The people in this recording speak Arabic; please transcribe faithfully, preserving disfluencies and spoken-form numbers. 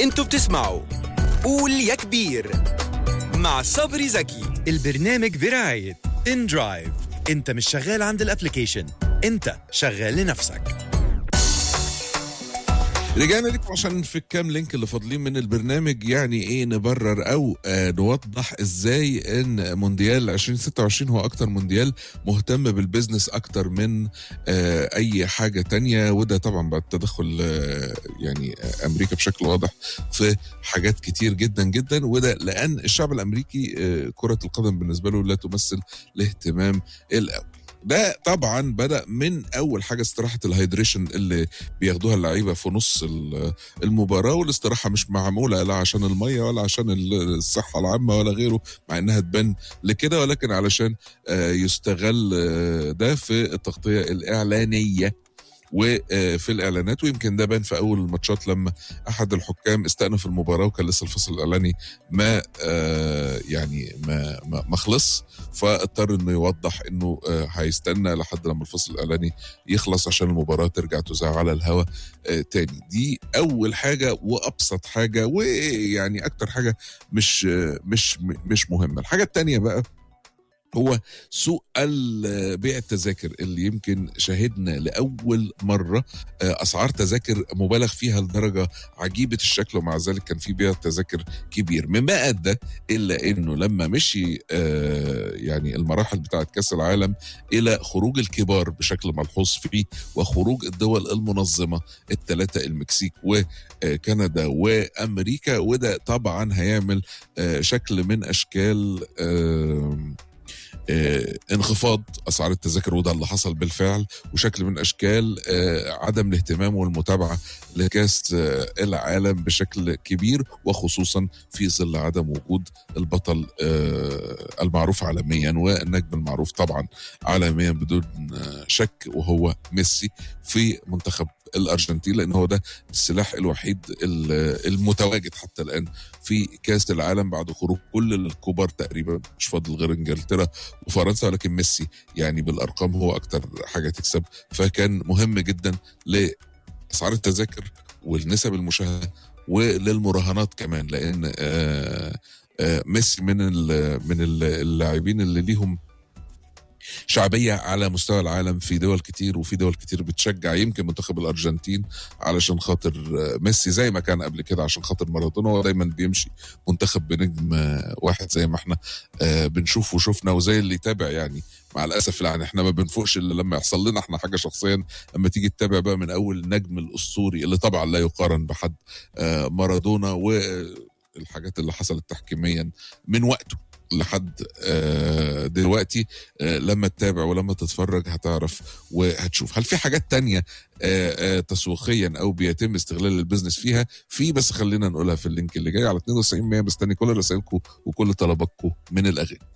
انتوا بتسمعوا قول يا كبير مع صبري زكي. البرنامج برعاية إن درايف. انت مش شغال عند الابليكيشن، انت شغال لنفسك. رجعنا لكم عشان في الكام لينك اللي فاضلين من البرنامج يعني ايه نبرر او آه نوضح ازاي ان مونديال ألفين وستة وعشرين هو اكتر مونديال مهتم بالبزنس اكتر من آه اي حاجة تانية. وده طبعا بعد تدخل آه يعني آه امريكا بشكل واضح في حاجات كتير جدا جدا. وده لان الشعب الامريكي آه كرة القدم بالنسبة له لا تمثل الاهتمام الاول. ده طبعا بدأ من أول حاجة استراحة الهيدريشن اللي بياخدوها اللعيبة في نص المباراة، والاستراحة مش معمولة لا عشان المية ولا عشان الصحة العامة ولا غيره، مع إنها تبان لكده، ولكن علشان يستغل ده في التغطية الإعلانية وفي الاعلانات. ويمكن ده بان في اول الماتشات لما احد الحكام استأنف المباراه وكان لسه الفصل الاعلاني ما آه يعني ما ما خلص، فاضطر انه يوضح انه آه هيستنى لحد لما الفصل الاعلاني يخلص عشان المباراه ترجع تذاع على الهواء آه تاني. دي اول حاجه وابسط حاجه، ويعني اكتر حاجه مش آه مش مش مهمه. الحاجه التانيه بقى هو سوق بيع التذاكر اللي يمكن شاهدنا لأول مرة أسعار تذاكر مبالغ فيها لدرجة عجيبة الشكل، ومع ذلك كان في بيع تذاكر كبير. مما أدى إلا أنه لما مشي يعني المراحل بتاعة كأس العالم إلى خروج الكبار بشكل ملحوظ فيه وخروج الدول المنظمة الثلاثة المكسيك وكندا وأمريكا، وده طبعا هيعمل شكل من أشكال آه انخفاض أسعار التذاكر، وده اللي حصل بالفعل، وشكل من أشكال آه عدم الاهتمام والمتابعة لكأس آه العالم بشكل كبير، وخصوصا في ظل عدم وجود البطل آه المعروف عالميا والنجم المعروف طبعا عالميا بدون آه شك، وهو ميسي في منتخب الأرجنتين، لأن هو ده السلاح الوحيد المتواجد حتى الآن في كأس العالم بعد خروج كل الكبار تقريبا، مش فاضل غير انجلترا وفرنسا، ولكن ميسي يعني بالأرقام هو أكتر حاجة تكسب. فكان مهم جدا لأسعار التذاكر والنسب المشاهدة وللمراهنات كمان، لأن آآ آآ ميسي من من اللاعبين اللي ليهم شعبية على مستوى العالم في دول كتير، وفي دول كتير بتشجع يمكن منتخب الأرجنتين علشان خاطر ميسي زي ما كان قبل كده عشان خاطر مارادونا. هو دايما بيمشي منتخب بنجم واحد زي ما احنا بنشوف وشوفنا، وزي اللي يتابع يعني مع الأسف يعني احنا ما بنفوقش إلا لما يحصل لنا احنا حاجة شخصيا. اما تيجي تتابع بقى من أول النجم الأسطوري اللي طبعا لا يقارن بحد مارادونا، والحاجات اللي حصلت تحكيميا من وقته لحد دلوقتي، لما تتابع ولما تتفرج هتعرف وهتشوف. هل في حاجات تانية تسويقيا او بيتم استغلال البيزنس فيها؟ في، بس خلينا نقولها في اللينك اللي جاي على اتنين وتسعين مية. مستني كل رسائلكم وكل طلباتكم من الاغاني.